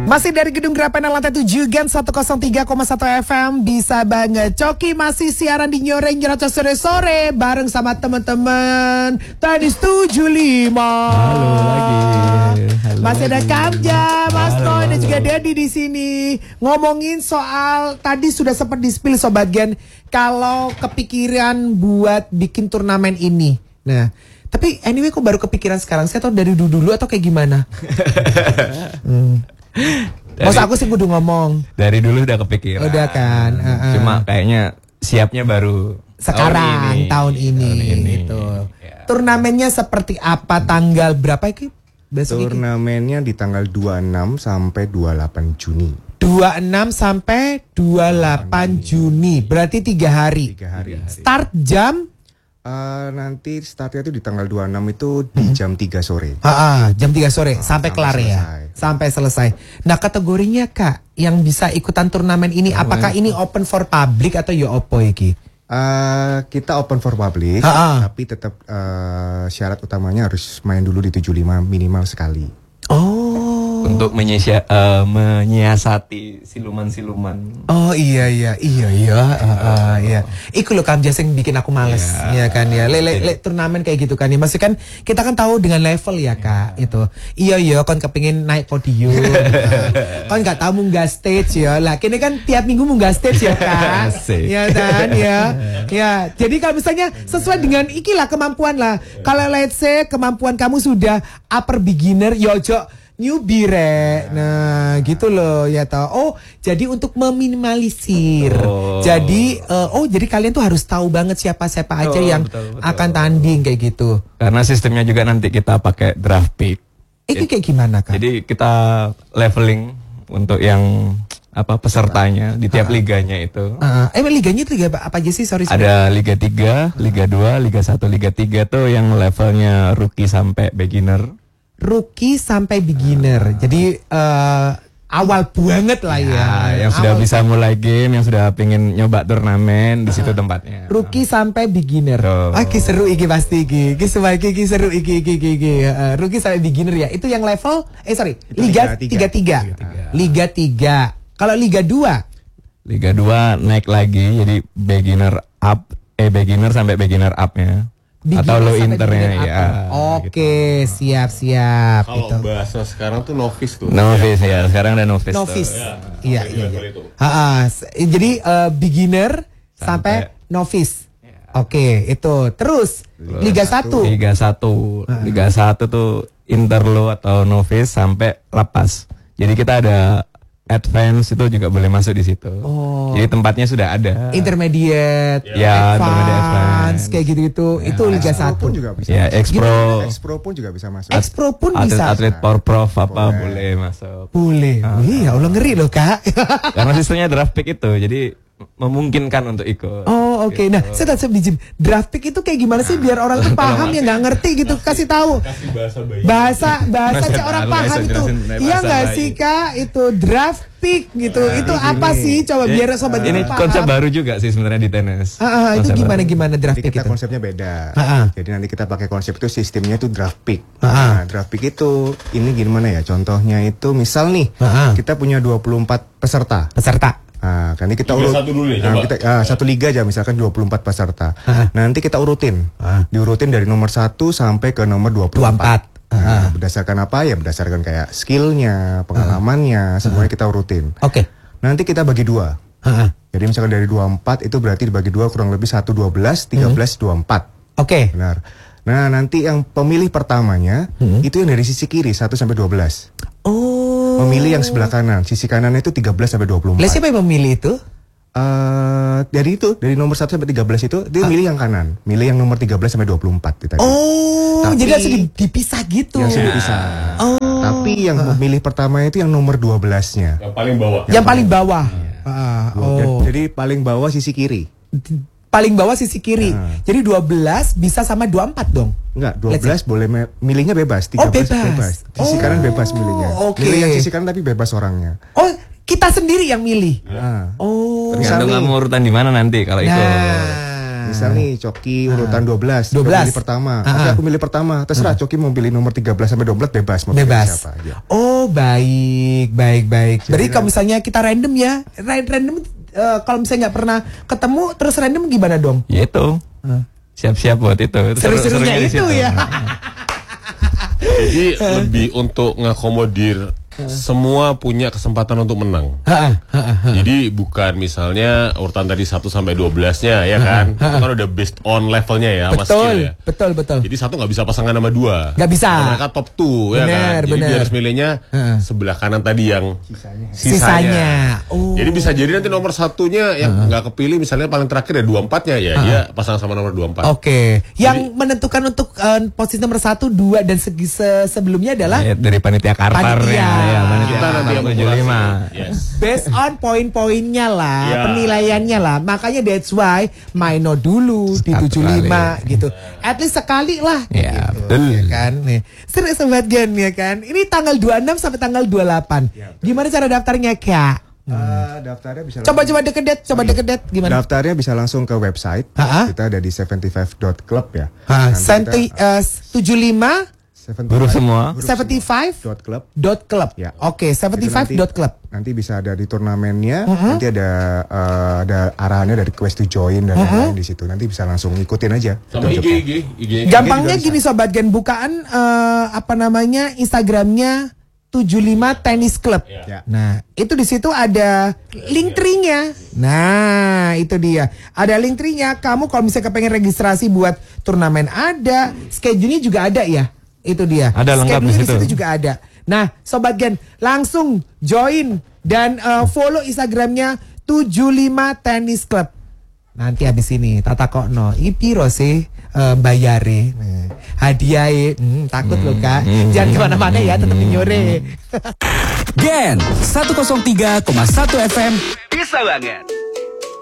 Masih dari Gedung Grapena lantai 7 Gen 103,1 FM. Bisa banget Coki masih siaran di Nyoreng Nyerocos sore-sore bareng sama teman-teman Tenis 75. Halo lagi. Masih ada Kamja, Mas Toy dan juga Dedi di sini ngomongin soal tadi sudah sempat di-spill Sobat Gen kalau kepikiran buat bikin turnamen ini. Nah, tapi anyway kok baru kepikiran sekarang sih atau dari dulu atau kayak gimana? Masa aku sih kudu ngomong. Dari dulu udah kepikiran. Udah kan. Cuma kayaknya siapnya baru sekarang tahun ini gitu. Ya. Turnamennya seperti apa? Tanggal berapa iki? Turnamennya di tanggal 26 sampai 28 Juni. 26 sampai 28 Juni. Berarti 3 hari. 3 hari. Start jam nanti startnya itu di tanggal 26 itu di jam 3 sore. Jam 3 sore sampai kelar selesai. ya. Sampai selesai. Nah, kategorinya Kak yang bisa ikutan turnamen ini apakah ini open for public atau ya opo iki? Kita open for public, tapi tetap syarat utamanya harus main dulu di 75 minimal sekali. Untuk menyiasati siluman-siluman. Oh iya. Iku loh Kamja sing bikin aku males ya kan ya. Le turnamen kayak gitu kan ya. Masih kan kita kan tahu dengan level ya Kak itu. Iya kon kepingin naik podium. Kon enggak tahu munggah stage ya. Lah kini kan tiap minggu munggah stage ya Kak. Ya kan ya. Ya, jadi kalau misalnya sesuai dengan ikilah kemampuan lah. Kalau let's say kemampuan kamu sudah upper beginner yojo newbie re. Nah gitu loh ya tau. Oh jadi untuk meminimalisir. Jadi jadi kalian tuh harus tahu banget siapa aja yang betul. Akan tanding kayak gitu. Karena sistemnya juga nanti kita pakai draft pick. Itu kayak gimana Kak? Jadi kita leveling untuk yang pesertanya di tiap liganya itu. Liganya itu liga apa aja sih? Sorry. Ada Liga 3, Liga 2, Liga 1, Liga 3 tuh yang levelnya rookie sampai beginner. Rookie sampai beginner. Jadi awal banget lah ya. Yang sudah bisa mulai game, yang sudah pengen nyoba turnamen, di situ tempatnya. Rookie sampai beginner. Oke, seru iki pasti iki. Iki seru iki. Rookie sampai beginner ya. Itu yang level Liga 3. Liga 3. Kalau Liga 2? Liga 2 naik lagi jadi beginner sampai beginner up-nya. Atau low internya ya. Oke, gitu. siap. Kalau bahasa sekarang tuh novice tuh. Novice ya, sekarang ada novice. Iya. Jadi beginner sampai novice. Oke, itu. Terus Liga 1. Liga 1 tuh interlow atau novice sampai lapas. Jadi kita ada advance itu juga boleh masuk di situ. Jadi tempatnya sudah ada. Intermediate, advance, kayak gitu-gitu. Itu Liga 1 pun juga bisa. Ya, X-Pro pun juga bisa masuk. X-Pro pun bisa. Atlet Prof boleh masuk. Boleh. Ya Allah ngeri loh Kak. Karena sistemnya draft pick itu, jadi memungkinkan untuk ikut. Oke. Nah, saya tadi izin. Draft pick itu kayak gimana sih biar orang tuh paham yang nggak ngerti gitu, kasih tahu. Bahasa orang paham itu. Iya nggak sih Kak? Itu draft pick gitu. Itu apa sih? Coba biar sobat ini paham. konsep baru juga sih sebenarnya di tenis. Itu gimana draft pick kita itu? konsepnya beda. Jadi nanti kita pakai konsep itu sistemnya itu draft pick. Draft pick itu ini gimana ya? Contohnya itu misal nih kita punya 24 peserta. Kan ini kita urut satu liga aja misalkan 24 peserta. Nanti kita urutin. Diurutin dari nomor 1 sampai ke nomor 24. Berdasarkan apa ya? Berdasarkan kayak skillnya, pengalamannya, semuanya kita urutin. Oke. Nanti kita bagi 2. Jadi misalkan dari 24 itu berarti dibagi 2 kurang lebih 1 12, 13 24. Oke. Benar. Nah, nanti yang pemilih pertamanya itu yang dari sisi kiri 1 sampai 12. Memilih yang sebelah kanan. Sisi kanannya itu 13 sampai 24. Siapa yang memilih itu? Dari nomor 1 sampai 13 itu dia milih yang kanan. Milih yang nomor 13 sampai 24 tadi. Jadi langsung dipisah gitu. Langsung dipisah. Tapi yang memilih pertama itu yang nomor 12-nya. Yang paling bawah. Yang paling bawah. Jadi paling bawah sisi kiri. Paling bawah sisi kiri. Jadi 12 bisa sama 24 dong. Enggak, 12 boleh milihnya bebas, 13 bebas. Sisi kanan bebas milihnya. Milih yang sisi kanan tapi bebas orangnya. Kita sendiri yang milih. Tergantung kamu urutan di mana nanti kalau ikut. Misal nih Coki urutan 12 milih pertama. Oke, aku milih pertama. Terserah Coki mau pilih nomor 13 sampai 12 bebas. Mau pilih siapa aja. Oh, baik. Berarti kalau misalnya kita random ya, random kalau misalnya nggak pernah ketemu terus random gimana dong? Ya itu. Siap-siap buat itu. Seru-serunya itu ya. Jadi lebih untuk ngakomodir semua punya kesempatan untuk menang. Jadi bukan misalnya urutan tadi 1 sampai 12-nya ya kan. Itu kan udah based on levelnya ya, sama skill ya. Betul. Jadi 1 nggak bisa pasangan sama 2. Nggak bisa. Karena mereka top 2 ya kan. Jadi dia harus milihnya sebelah kanan tadi yang sisanya. Jadi bisa jadi nanti nomor 1-nya yang nggak kepilih misalnya paling terakhir ya 24-nya ya. Dia pasangan sama nomor 24. Oke. Yang menentukan untuk posisi nomor 1, 2 dan segi sebelumnya adalah dari panitia Carter ya. Kita nanti yang 75. Yes. Based on poin-poinnya lah, penilaiannya lah. Makanya that's why Maino dulu di 75 gitu. At least sekali lah. Ya, gitu. betul. Ya kan? Nih. Serius Sobat Gen ya kan. Ini tanggal 26 sampai tanggal 28. Ya, gimana cara daftarnya, Kak? Daftarnya bisa coba deket gimana? Daftarnya bisa langsung ke website. Kita ada di 75.club ya. 75 Huruf semua. 75.club. Ya. Oke, 75.club. Nanti bisa ada di turnamennya, nanti ada arahannya dari quest to join dan lain-lain di situ. Nanti bisa langsung ikutin aja. Sama IG. Gampangnya gini Sobat Gen, bukaan Instagramnya 75 Tennis Club. Ya. Nah, itu di situ ada link tree-nya. Nah, itu dia. Ada link tree-nya. Kamu kalau misalnya kepengen registrasi buat turnamen ada, schedule-nya juga ada ya. Itu dia. Ada lengkap di situ juga ada. Nah, Sobat Gen, langsung join dan follow Instagramnya 75 Tennis Club. Nanti habis ini Tata Kokno, piro sih bayare, hadiah, takut loh Kak. Jangan kemana-mana ya, tetap nyore. Gen 103,1 FM bisa banget.